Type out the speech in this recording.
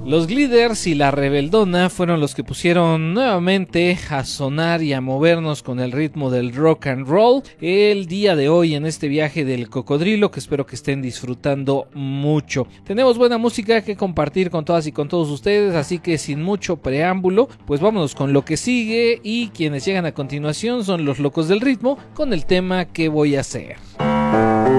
Los Gliders y La Rebeldona fueron los que pusieron nuevamente a sonar y a movernos con el ritmo del rock and roll el día de hoy en este viaje del cocodrilo, que espero que estén disfrutando mucho. Tenemos buena música que compartir con todas y con todos ustedes, así que sin mucho preámbulo, pues vámonos con lo que sigue, y quienes llegan a continuación son los Locos del Ritmo con el tema ¿Qué voy a hacer?